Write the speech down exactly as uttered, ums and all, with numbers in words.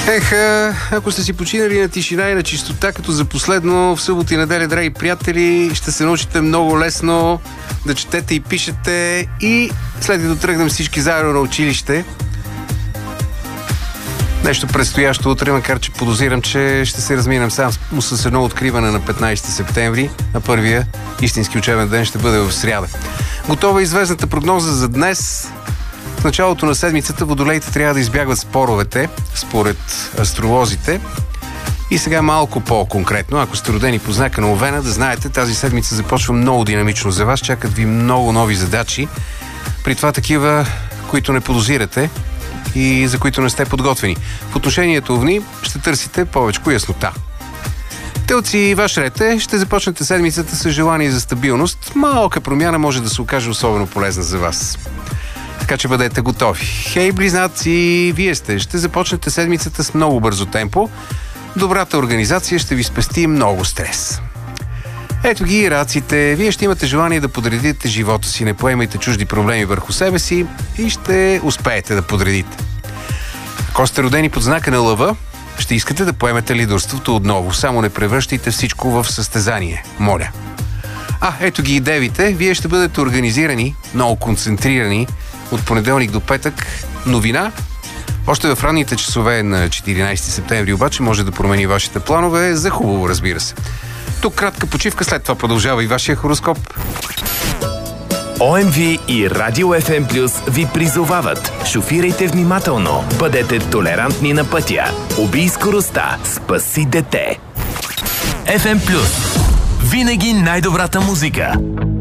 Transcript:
Ех, ако сте си починали на тишина и на чистота, като за последно в събота и неделя, драги приятели, ще се научите много лесно да четете и пишете и след като тръгнем всички заедно на училище, нещо предстоящо утре, макар че подозирам, че ще се разминем само с едно откриване на петнайсети септември, на първия истински учебен ден ще бъде в сряда. Готова е известната прогноза за днес. В началото на седмицата водолеите трябва да избягват споровете, според астролозите. И сега малко по-конкретно, ако сте родени по знака на Овена, да знаете, тази седмица започва много динамично за вас, чакат ви много нови задачи, при това такива, които не подозирате и за които не сте подготвени. В отношението Овни ще търсите повече яснота. Телци, ваш ред е, ще започнете седмицата с желание за стабилност. Малка промяна може да се окаже особено полезна за вас. Така че бъдете готови. Хей, близнаци, вие сте. Ще започнете седмицата с много бързо темпо. Добрата организация ще ви спести много стрес. Ето ги и раците. Вие ще имате желание да подредите живота си. Не поемайте чужди проблеми върху себе си и ще успеете да подредите. Ако сте родени под знака на Лъва, ще искате да поемете лидерството отново. Само не превръщайте всичко в състезание. Моля. А, ето ги и девите. Вие ще бъдете организирани, много концентрирани от понеделник до петък. Новина. Още в ранните часове на четиринайсети септември обаче може да промени вашите планове за хубаво, разбира се. Тук кратка почивка, след това продължава и вашия хороскоп. О Ем Ви и Радио Еф Ем Плюс ви призовават. Шофирайте внимателно, бъдете толерантни на пътя. Убий скоростта, спаси дете. Еф Ем Плюс. Винаги най-добрата музика.